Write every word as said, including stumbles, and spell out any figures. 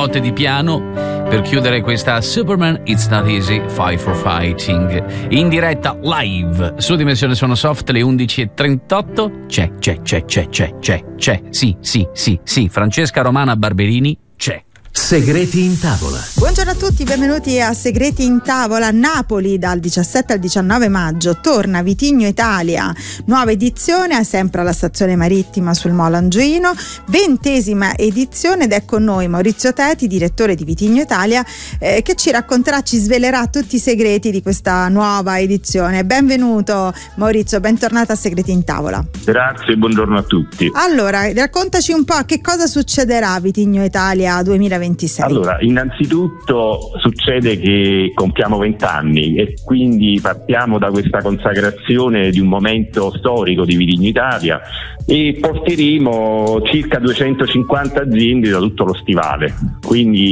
note di piano per chiudere questa Superman It's Not Easy Fight for Fighting in diretta live su Dimensione Suono Soft, le undici e trentotto. C'è, c'è, c'è, c'è, c'è, c'è, c'è, sì, sì, sì, sì, Francesca Romana Barberini c'è. Segreti in tavola. Buongiorno a tutti, benvenuti a Segreti in tavola. Napoli dal diciassette al diciannove maggio torna Vitigno Italia, nuova edizione, sempre alla stazione marittima sul Molo Angioino, ventesima edizione, ed è con noi Maurizio Teti, direttore di Vitigno Italia, eh, che ci racconterà, ci svelerà tutti i segreti di questa nuova edizione. Benvenuto Maurizio, bentornato a Segreti in tavola. Grazie, buongiorno a tutti. Allora, raccontaci un po' che cosa succederà a Vitigno Italia duemilaventisei. Allora, innanzitutto succede che compiamo vent'anni e quindi partiamo da questa consacrazione di un momento storico di Vitigno Italia e porteremo circa duecentocinquanta aziende da tutto lo stivale, quindi